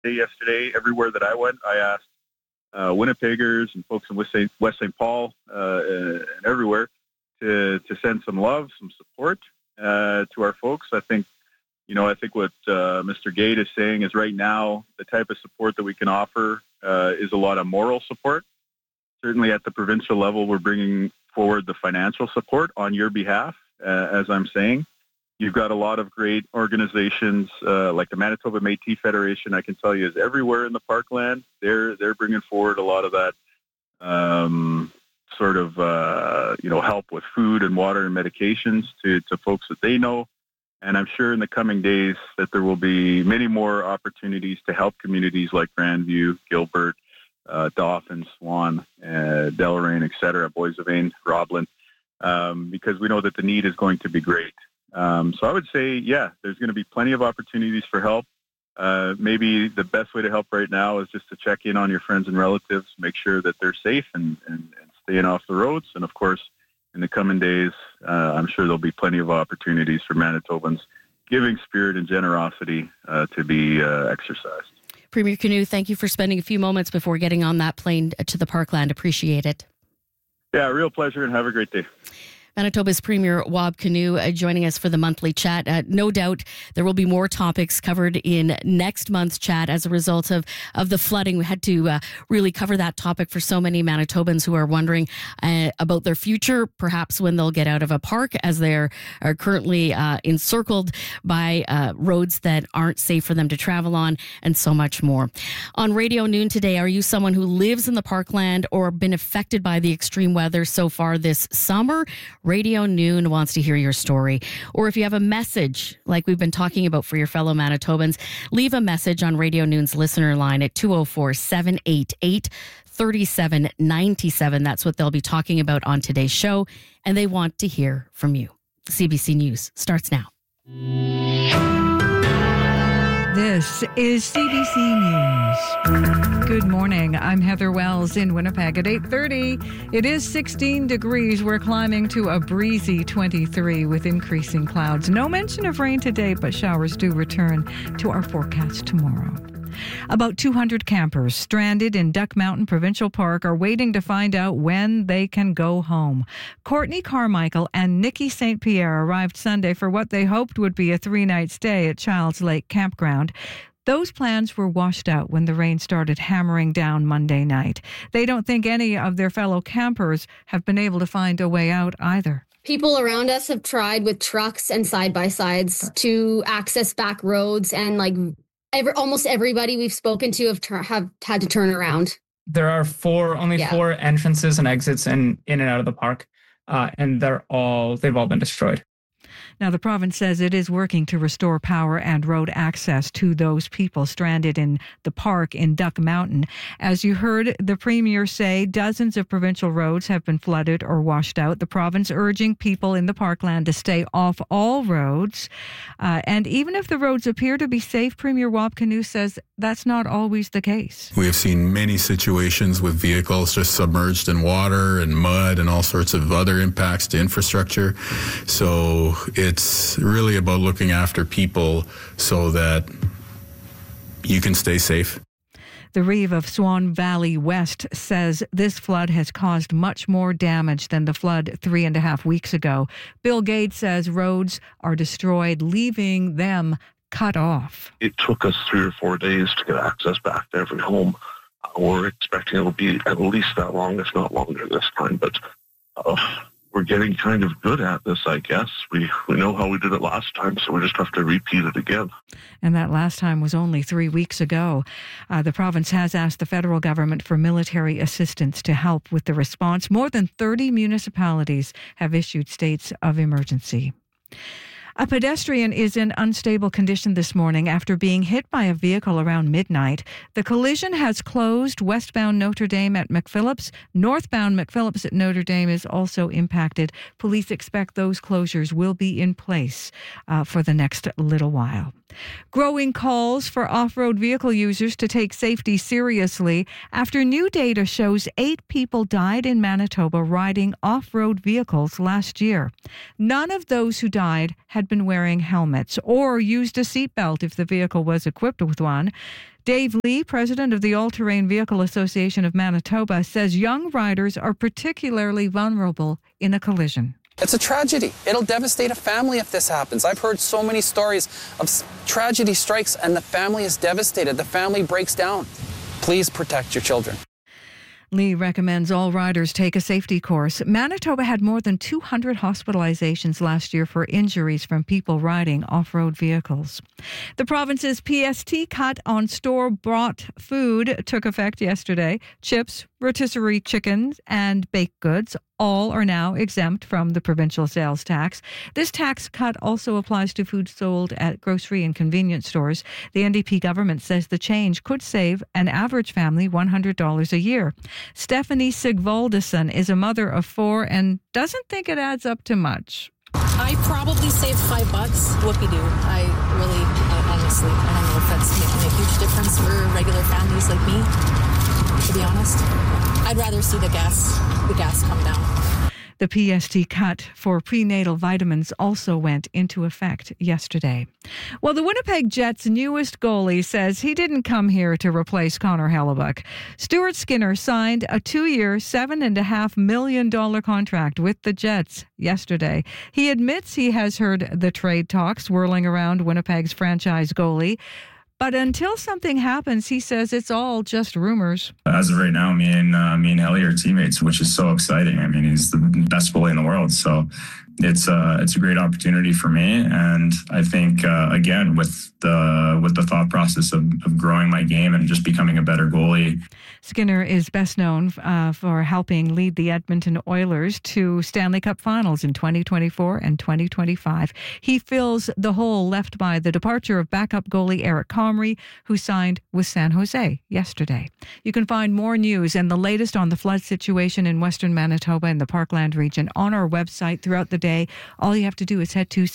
yesterday. Everywhere that I went, I asked Winnipeggers and folks in West St. Paul and everywhere to send some love, some support to our folks. I think what Mr. Gate is saying is right now the type of support that we can offer is a lot of moral support. Certainly at the provincial level, we're bringing forward the financial support on your behalf, as I'm saying. You've got a lot of great organizations like the Manitoba Métis Federation, I can tell you, is everywhere in the parkland. They're bringing forward a lot of that help with food and water and medications to folks that they know. And I'm sure in the coming days that there will be many more opportunities to help communities like Grandview, Gilbert, Dauphin, Swan, Deloraine, et cetera, Boissevain, Roblin, because we know that the need is going to be great. So I would say, there's going to be plenty of opportunities for help. Maybe the best way to help right now is just to check in on your friends and relatives, make sure that they're safe and staying off the roads. And of course, in the coming days, I'm sure there'll be plenty of opportunities for Manitobans' giving spirit and generosity to be exercised. Premier Kinew, thank you for spending a few moments before getting on that plane to the Parkland. Appreciate it. Yeah, real pleasure, and have a great day. Manitoba's Premier Wab Kinew joining us for the monthly chat. No doubt there will be more topics covered in next month's chat as a result of the flooding. We had to really cover that topic for so many Manitobans who are wondering about their future, perhaps when they'll get out of a park, as they're are currently encircled by roads that aren't safe for them to travel on, and so much more. On Radio Noon today, are you someone who lives in the Parkland or been affected by the extreme weather so far this summer? Radio Noon wants to hear your story. Or if you have a message like we've been talking about for your fellow Manitobans, leave a message on Radio Noon's listener line at 204-788-3797. That's what they'll be talking about on today's show, and they want to hear from you. CBC News starts now. This is CBC News. Good morning. I'm Heather Wells in Winnipeg at 8:30. It is 16 degrees. We're climbing to a breezy 23 with increasing clouds. No mention of rain today, but showers do return to our forecast tomorrow. About 200 campers stranded in Duck Mountain Provincial Park are waiting to find out when they can go home. Courtney Carmichael and Nikki St. Pierre arrived Sunday for what they hoped would be a 3-night stay at Childs Lake Campground. Those plans were washed out when the rain started hammering down Monday night. They don't think any of their fellow campers have been able to find a way out either. People around us have tried with trucks and side-by-sides to access back roads, and almost everybody we've spoken to have had to turn around. There are only four entrances and exits in and out of the park, and they've all been destroyed. Now, the province says it is working to restore power and road access to those people stranded in the park in Duck Mountain. As you heard the Premier say, dozens of provincial roads have been flooded or washed out. The province urging people in the parkland to stay off all roads. And even if the roads appear to be safe, Premier Wab Kinew says that's not always the case. We have seen many situations with vehicles just submerged in water and mud and all sorts of other impacts to infrastructure. So it's really about looking after people so that you can stay safe. The Reeve of Swan Valley West says this flood has caused much more damage than the flood 3.5 weeks ago. Bill Gates says roads are destroyed, leaving them cut off. It took us 3 or 4 days to get access back to every home. We're expecting it'll be at least that long, if not longer this time, but we're getting kind of good at this, I guess. We know how we did it last time, so we just have to repeat it again. And that last time was only 3 weeks ago. The province has asked the federal government for military assistance to help with the response. More than 30 municipalities have issued states of emergency. A pedestrian is in unstable condition this morning after being hit by a vehicle around midnight. The collision has closed westbound Notre Dame at McPhillips. Northbound McPhillips at Notre Dame is also impacted. Police expect those closures will be in place for the next little while. Growing calls for off-road vehicle users to take safety seriously after new data shows 8 people died in Manitoba riding off-road vehicles last year. None of those who died had been wearing helmets or used a seatbelt if the vehicle was equipped with one. Dave Lee, president of the All-Terrain Vehicle Association of Manitoba, says young riders are particularly vulnerable in a collision. It's a tragedy. It'll devastate a family if this happens. I've heard so many stories of tragedy strikes and the family is devastated. The family breaks down. Please protect your children. Lee recommends all riders take a safety course. Manitoba had more than 200 hospitalizations last year for injuries from people riding off-road vehicles. The province's PST cut on store-bought food took effect yesterday. Chips, rotisserie chickens, and baked goods all are now exempt from the provincial sales tax. This tax cut also applies to food sold at grocery and convenience stores. The NDP government says the change could save an average family $100 a year. Stephanie Sigvaldason is a mother of 4 and doesn't think it adds up to much. I probably saved $5. Whoopie-doo. I really, honestly, I don't know if that's making a huge difference for regular families like me, to be honest. I'd rather see the gas come down. The PST cut for prenatal vitamins also went into effect yesterday. Well, the Winnipeg Jets' newest goalie says he didn't come here to replace Connor Hellebuyck. Stuart Skinner signed a 2-year, $7.5 million contract with the Jets yesterday. He admits he has heard the trade talks whirling around Winnipeg's franchise goalie. But until something happens, he says it's all just rumors. As of right now, me and Helly are teammates, which is so exciting. I mean, he's the best goalie in the world. So it's a great opportunity for me. And I think, again, with the thought process of growing my game and just becoming a better goalie. Skinner is best known for helping lead the Edmonton Oilers to Stanley Cup Finals in 2024 and 2025. He fills the hole left by the departure of backup goalie Eric Comrie, who signed with San Jose yesterday. You can find more news and the latest on the flood situation in Western Manitoba and the Parkland region on our website throughout the day. All you have to do is head to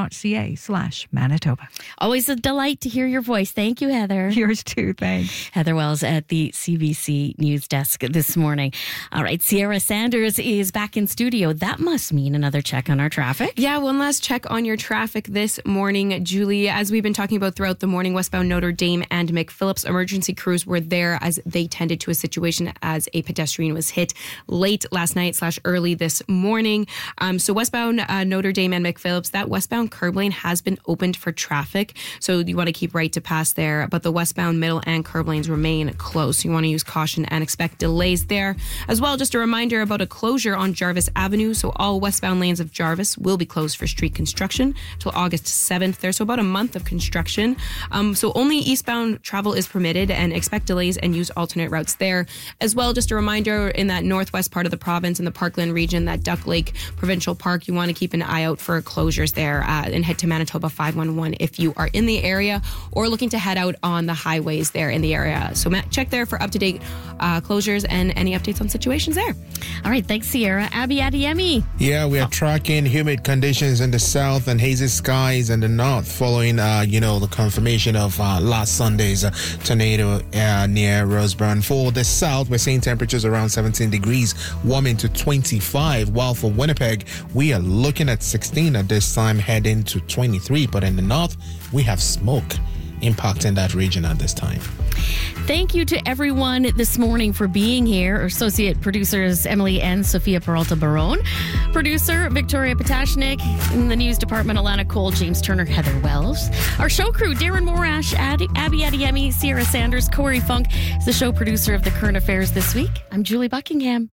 cbc.ca/Manitoba. Always a delight to hear your voice. Thank you, Heather. Yours too, thanks. Heather Wells at the CBC News Desk this morning. All right, Sierra Sanders is back in studio. That must mean another check on our traffic. Yeah, one last check on your traffic this morning, Julie. As we've been talking about throughout the morning, westbound Notre Dame and McPhillips emergency crews were there as they tended to a situation as a pedestrian was hit late last night / early this morning. So westbound Notre Dame and McPhillips, that westbound curb lane has been opened for traffic. So you want to keep right to pass there, but the westbound middle and curb lanes remain closed. So you want to use caution and expect delays there. As well, just a reminder about a closure on Jarvis Avenue. So all westbound lanes of Jarvis will be closed for street construction till August 7th there. So about a month of construction. So only eastbound travel is permitted and expect delays and use alternate routes there. As well, just a reminder in that northwest part of the province in the Parkland region, that Duck Lake Provincial Park, you want to keep an eye out for closures there and head to Manitoba 511 if you are in the area or looking to head out on the highways there in the area. So check there for up-to-date closures and any updates on situations there. All right, thanks, Sierra. Abby Adiemi. Yeah, we are tracking humid conditions in the south and hazy skies in the north following, the confirmation of last Sunday's tornado near Roseburn. For the south, we're seeing temperatures around 17 degrees, warming to 25, while for Winnipeg, we are looking at 16 at this time, heading to 23. But in the north, we have smoke impacting that region at this time. Thank you to everyone this morning for being here. Associate producers Emily and Sophia Peralta Barone. Producer Victoria Potashnik. In the news department, Alana Cole, James Turner, Heather Wells. Our show crew, Darren Morash, Abby Adiemi, Sierra Sanders, Corey Funk is the show producer of the current affairs this week. I'm Julie Buckingham.